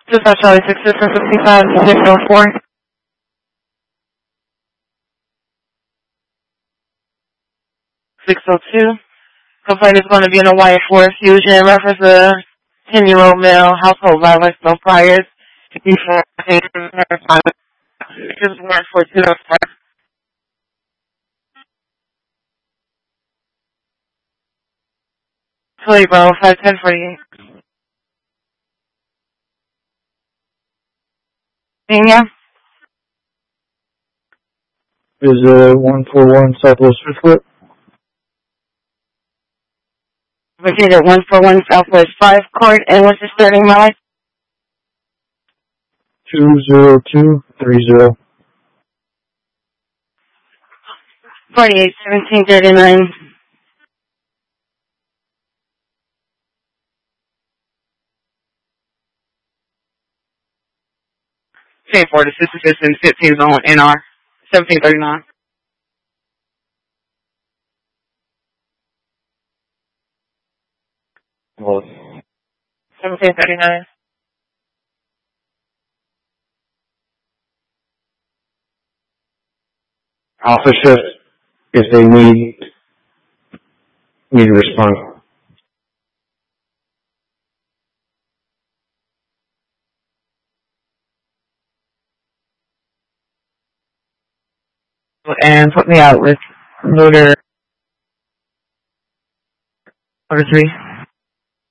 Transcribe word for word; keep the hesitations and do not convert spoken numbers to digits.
Just out Charlie six six sixty-five six oh four. six oh two. Complaint is going to be in a white Ford Fusion. Reference a ten-year-old male. Household violence, no priors. Before just one for two oh five. Twenty, bro. Five ten forty-eight. Yeah. Is uh one four one Southwest Fifth Foot? Located one four one Southwest five Court, and what's the starting mileage? Two zero two three zero. Forty-eight seventeen thirty-nine. Ten forty six and fifteen zone N R seventeen thirty nine. Well, seventeen thirty nine. officer, if they need me to respond. And put me out with motor, motor three.